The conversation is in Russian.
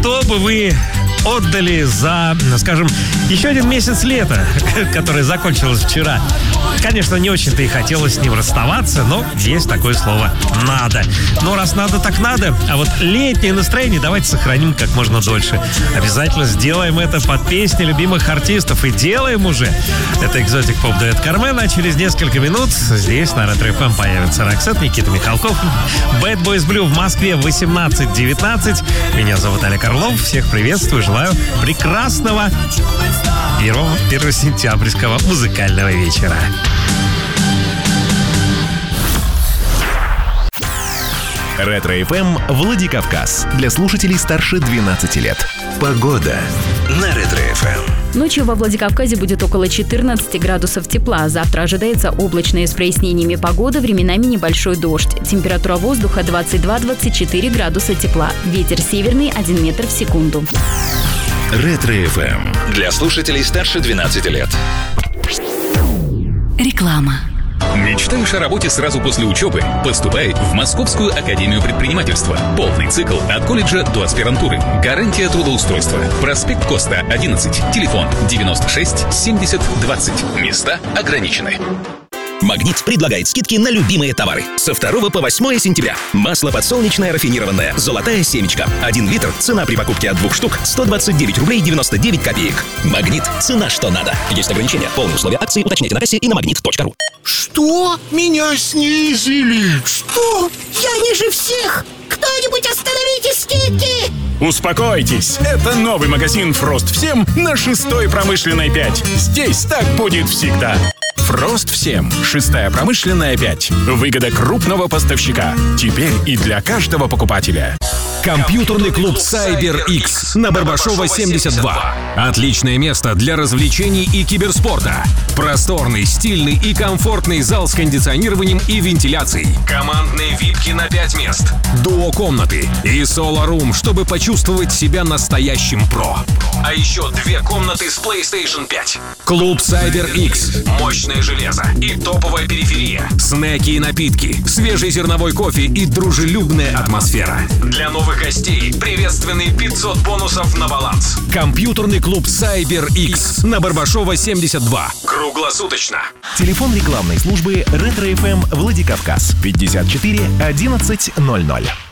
что бы вы отдали за, скажем, еще один месяц лета, который закончилось вчера? Конечно, не очень-то и хотелось с ним расставаться, но есть такое слово «надо». Но раз надо, так надо. А вот летнее настроение давайте сохраним как можно дольше. Обязательно сделаем это под песни любимых артистов. И делаем уже. Это экзотик поп-дуэт Кармен. А через несколько минут здесь на Ретро ФМ появится Роксет, Никита Михалков. Bad Boys Blue в Москве в 18:19. Меня зовут Олег Орлов. Всех приветствую. Желаю прекрасного 1 сентябрьского музыкального вечера. Ретро-ФМ Владикавказ. Для слушателей старше 12 лет. Погода на Ретро-ФМ. Ночью во Владикавказе будет около 14 градусов тепла. Завтра ожидается облачная с прояснениями погода, временами небольшой дождь. Температура воздуха 22-24 градуса тепла. Ветер северный 1 метр в секунду. Ретро-ФМ. Для слушателей старше 12 лет. Реклама. Мечтаешь о работе сразу после учебы? Поступай в Московскую академию предпринимательства. Полный цикл от колледжа до аспирантуры. Гарантия трудоустройства. Проспект Коста, 11. Телефон 96 70 20. Места ограничены. «Магнит» предлагает скидки на любимые товары. Со 2 по 8 сентября. Масло подсолнечное рафинированное «Золотая семечка». 1 литр. Цена при покупке от 2 штук 129 рублей 99 копеек. «Магнит». Цена что надо. Есть ограничения. Полные условия акции уточняйте на кассе и на magnet.ru. Что? Меня снизили? Что? Я ниже всех! Кто-нибудь остановите скидки! Успокойтесь, это новый магазин «Фрост всем» на 6-й промышленной 5. Здесь так будет всегда. «Фрост всем», 6-я промышленная 5. Выгода крупного поставщика. Теперь и для каждого покупателя. Компьютерный клуб CyberX на Барбашова 72. Отличное место для развлечений и киберспорта. Просторный, стильный и комфортный зал с кондиционированием и вентиляцией. Командные випки на 5 мест. Дуо-комнаты и соло-рум, чтобы почувствовать себя настоящим про. А еще 2 комнаты с PlayStation 5. Клуб CyberX. Мощное железо и топовая периферия. Снеки и напитки, свежий зерновой кофе и дружелюбная атмосфера. Для новых гостей приветственные 500 бонусов на баланс. Компьютерный клуб CyberX на Барбашова 72. Круглосуточно. Телефон рекламной службы Ретро-ФМ Владикавказ 54 11 00.